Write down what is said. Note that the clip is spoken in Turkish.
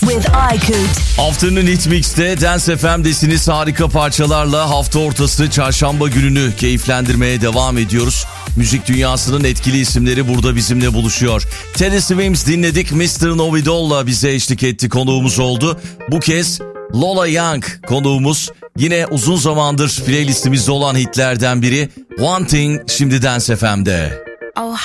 with Aykut. Haftanın Hit Mix'te Dance FM'desiniz. Harika parçalarla hafta ortası çarşamba gününü keyiflendirmeye devam ediyoruz. Müzik dünyasının etkili isimleri burada bizimle buluşuyor. Teddy Swims dinledik. Mr. Know-It-All'la bize eşlik etti, konuğumuz oldu. Bu kez Lola Young konuğumuz. Yine uzun zamandır playlistimizde olan hitlerden biri. One Thing şimdi Dance FM'de. Oh,